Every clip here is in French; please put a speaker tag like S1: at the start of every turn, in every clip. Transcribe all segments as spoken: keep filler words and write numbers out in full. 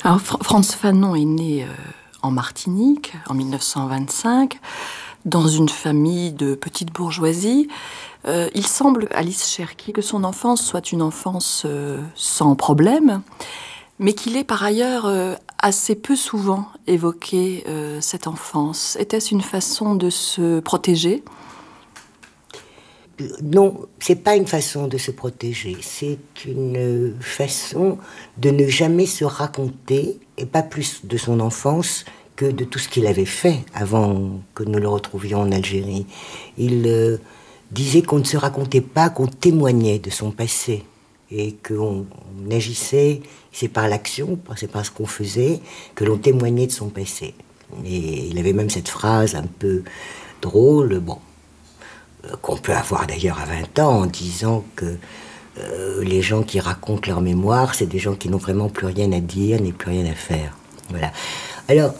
S1: Alors, Fr- Frantz Fanon est né euh, en Martinique en mille neuf cent vingt-cinq, dans une famille de petite bourgeoisie. Euh, il semble, Alice Cherki, que son enfance soit une enfance euh, sans problème, mais qu'il ait par ailleurs euh, assez peu souvent évoqué euh, cette enfance. Était-ce une façon de se protéger ?
S2: Non, c'est pas une façon de se protéger, c'est une façon de ne jamais se raconter, et pas plus de son enfance que de tout ce qu'il avait fait avant que nous le retrouvions en Algérie. Il euh, disait qu'on ne se racontait pas, qu'on témoignait de son passé, et qu'on on agissait, c'est par l'action, c'est par ce qu'on faisait, que l'on témoignait de son passé. Et il avait même cette phrase un peu drôle, bon, qu'on peut avoir d'ailleurs à vingt ans, en disant que euh, les gens qui racontent leur mémoire, c'est des gens qui n'ont vraiment plus rien à dire, ni plus rien à faire. Voilà. Alors,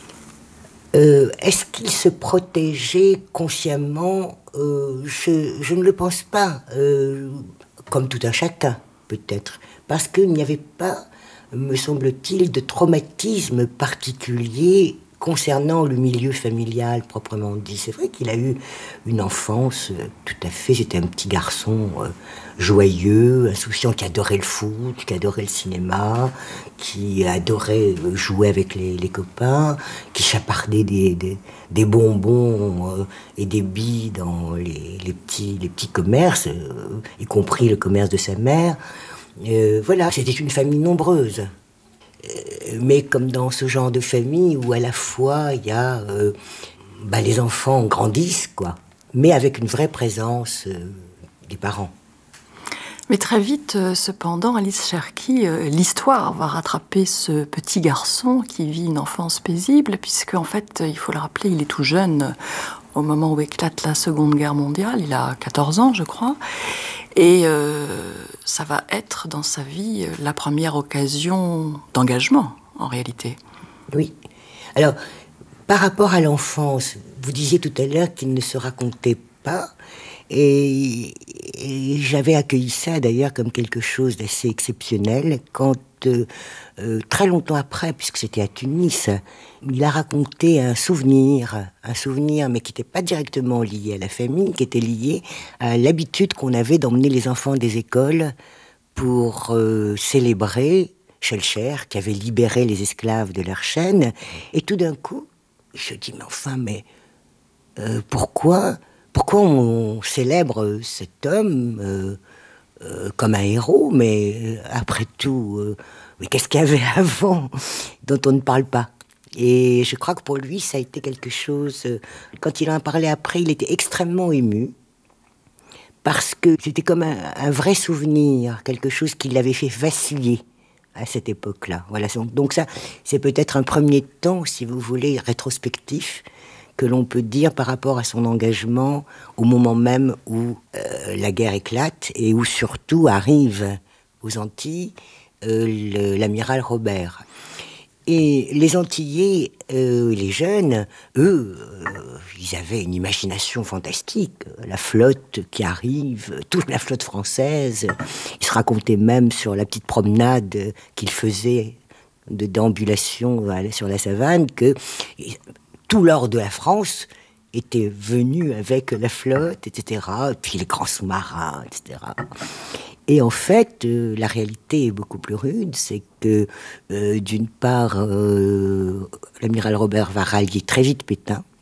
S2: euh, est-ce qu'il se protégeait consciemment euh, je, je ne le pense pas, euh, comme tout un chacun, peut-être, parce qu'il n'y avait pas, me semble-t-il, de traumatisme particulier concernant le milieu familial proprement dit. C'est vrai qu'il a eu une enfance euh, tout à fait, c'était un petit garçon euh, joyeux, insouciant, qui adorait le foot, qui adorait le cinéma, qui adorait euh, jouer avec les, les copains, qui chapardait des, des, des bonbons euh, et des billes dans les, les, petits, les petits commerces, euh, y compris le commerce de sa mère. Euh, voilà, c'était une famille nombreuse. Mais comme dans ce genre de famille où à la fois il y a euh, bah, les enfants grandissent, quoi, mais avec une vraie présence euh, des parents.
S1: Mais très vite, euh, cependant, Alice Cherki, euh, l'histoire va rattraper ce petit garçon qui vit une enfance paisible, puisque en fait, il faut le rappeler, il est tout jeune euh, au moment où éclate la Seconde Guerre mondiale. Il a quatorze ans, je crois. Et euh, ça va être dans sa vie euh, la première occasion d'engagement, en réalité.
S2: Oui. Alors, par rapport à l'enfance, vous disiez tout à l'heure qu'il ne se racontait pas. Et, et j'avais accueilli ça d'ailleurs comme quelque chose d'assez exceptionnel quand, euh, euh, très longtemps après, puisque c'était à Tunis, il a raconté un souvenir, un souvenir mais qui n'était pas directement lié à la famille, qui était lié à l'habitude qu'on avait d'emmener les enfants des écoles pour euh, célébrer Schellcher, qui avait libéré les esclaves de leur chaîne. Et tout d'un coup, je dis, mais enfin, mais euh, pourquoi Pourquoi on célèbre cet homme euh, euh, comme un héros, mais euh, après tout, euh, mais qu'est-ce qu'il y avait avant dont on ne parle pas? Et je crois que pour lui, ça a été quelque chose... Euh, quand il en a parlé après, il était extrêmement ému, parce que c'était comme un, un vrai souvenir, quelque chose qui l'avait fait vaciller à cette époque-là. Voilà. Donc ça, c'est peut-être un premier temps, si vous voulez, rétrospectif, que l'on peut dire par rapport à son engagement au moment même où euh, la guerre éclate et où surtout arrive aux Antilles euh, le, l'amiral Robert. Et les Antillais, euh, les jeunes, eux, euh, ils avaient une imagination fantastique. La flotte qui arrive, toute la flotte française. Ils se racontaient même sur la petite promenade qu'ils faisaient de déambulation sur la savane que tout l'or de la France était venu avec la flotte, et cetera. Et puis les grands sous-marins, et cetera. Et en fait, euh, la réalité est beaucoup plus rude. C'est que, euh, d'une part, euh, l'amiral Robert va rallier très vite Pétain.